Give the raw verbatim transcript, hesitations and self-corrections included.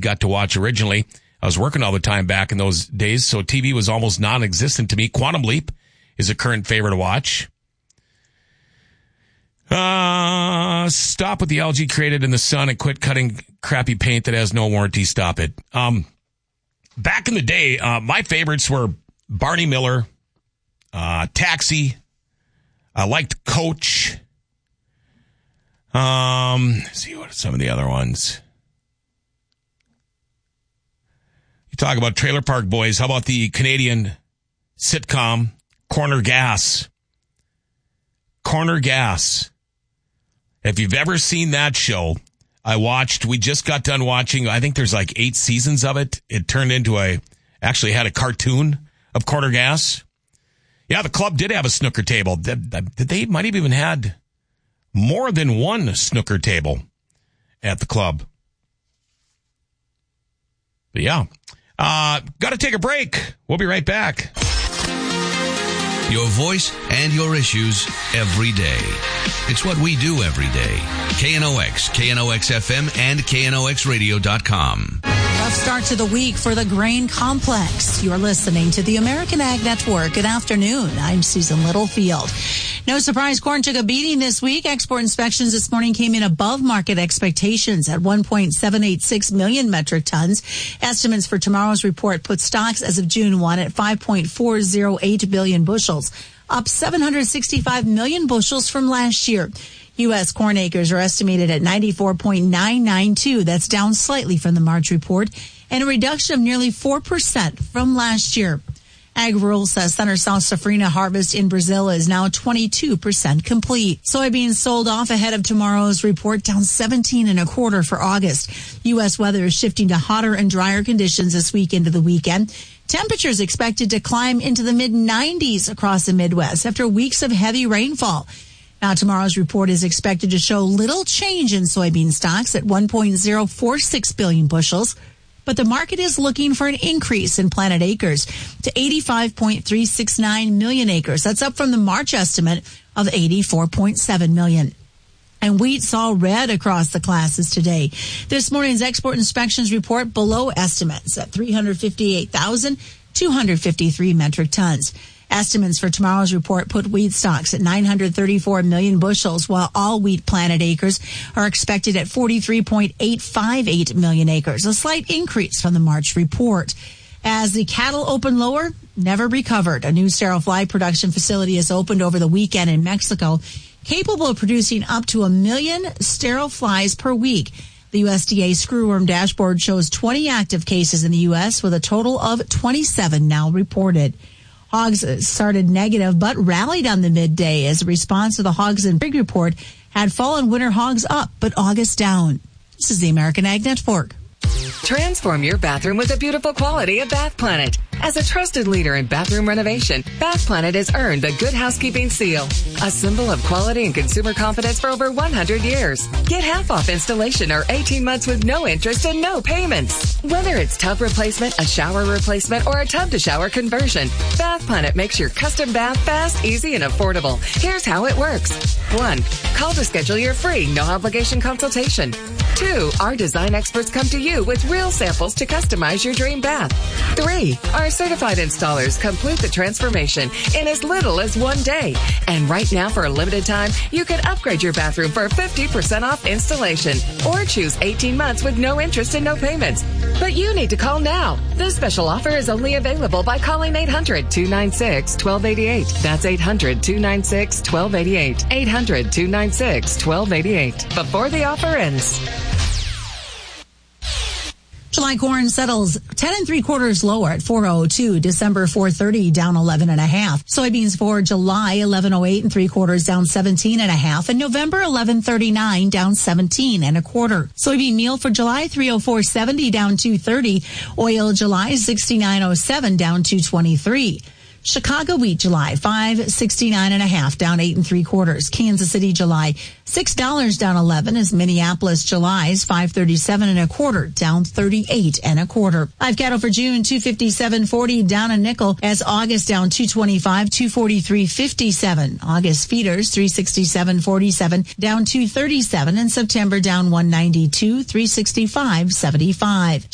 got to watch originally. I was working all the time back in those days, so T V was almost non-existent to me. Quantum Leap is a current favorite to watch. Uh, stop with the algae created in the sun and quit cutting crappy paint that has no warranty. Stop it. Um, back in the day, uh, my favorites were Barney Miller, uh, Taxi. I liked Coach. Um, let's see what are some of the other ones. You talk about Trailer Park Boys. How about the Canadian sitcom Corner Gas? Corner Gas. If you've ever seen that show, I watched, we just got done watching, I think there's like eight seasons of it. It turned into a, actually had a cartoon of Corner Gas. Yeah, the club did have a snooker table. They might have even had more than one snooker table at the club. But yeah, uh, got to take a break. We'll be right back. Your voice and your issues every day. It's what we do every day. K N O X, K N O X F M, and K N O X radio dot com. Rough start to the week for the grain complex. You're listening to the American Ag Network. Good afternoon. I'm Susan Littlefield. No surprise, corn took a beating this week. Export inspections this morning came in above market expectations at one point seven eight six million metric tons. Estimates for tomorrow's report put stocks as of June first at five point four oh eight billion bushels, up seven hundred sixty-five million bushels from last year. U S corn acres are estimated at ninety-four point nine nine two. That's down slightly from the March report and a reduction of nearly four percent from last year. Ag Rural says Center-South Safrinha harvest in Brazil is now twenty-two percent complete. Soybeans sold off ahead of tomorrow's report, down seventeen and a quarter for August. U S weather is shifting to hotter and drier conditions this week into the weekend. Temperatures expected to climb into the mid nineties across the Midwest after weeks of heavy rainfall. Now, tomorrow's report is expected to show little change in soybean stocks at one point oh four six billion bushels. But the market is looking for an increase in planted acres to eighty-five point three six nine million acres. That's up from the March estimate of eighty-four point seven million. And wheat saw red across the classes today. This morning's export inspections report below estimates at three hundred fifty-eight thousand two hundred fifty-three metric tons. Estimates for tomorrow's report put wheat stocks at nine hundred thirty-four million bushels, while all wheat planted acres are expected at forty-three point eight five eight million acres, a slight increase from the March report. As the cattle open lower, never recovered. A new sterile fly production facility has opened over the weekend in Mexico, capable of producing up to a million sterile flies per week. The U S D A screwworm dashboard shows twenty active cases in the U S, with a total of twenty-seven now reported. Hogs started negative but rallied on the midday as a response to the Hogs and Pig report had fallen winter hogs up, but August down. This is the American Ag Network. Transform your bathroom with the beautiful quality of Bath Planet. As a trusted leader in bathroom renovation, Bath Planet has earned the Good Housekeeping Seal, a symbol of quality and consumer confidence for over one hundred years. Get half off installation or eighteen months with no interest and no payments. Whether it's tub replacement, a shower replacement, or a tub-to-shower conversion, Bath Planet makes your custom bath fast, easy, and affordable. Here's how it works. One, call to schedule your free, no-obligation consultation. Two, our design experts come to you with real samples to customize your dream bath. Three, our certified installers complete the transformation in as little as one day. And right now, for a limited time, you can upgrade your bathroom for fifty percent off installation or choose eighteen months with no interest and no payments. But you need to call now. This special offer is only available by calling eight hundred two nine six one two eight eight. That's eight hundred two nine six one two eight eight. eight hundred two nine six one two eight eight. Before the offer ends. July corn settles ten and three quarters lower at four oh two. December four thirty down eleven and a half. Soybeans for July eleven oh eight and three quarters down seventeen and a half. And November eleven thirty-nine down seventeen and a quarter. Soybean meal for July three oh four seventy down two thirty. Oil July sixty-nine oh seven down two twenty-three. Chicago wheat July five sixty-nine and a half down eight and three quarters. Kansas City July six dollars down eleven as Minneapolis July's five thirty-seven and a quarter down thirty-eight and a quarter. Live cattle for June two fifty-seven forty down a nickel as August down two twenty-five two forty-three fifty-seven. August feeders three sixty-seven forty-seven down two thirty-seven and September down one ninety-two three sixty-five seventy-five.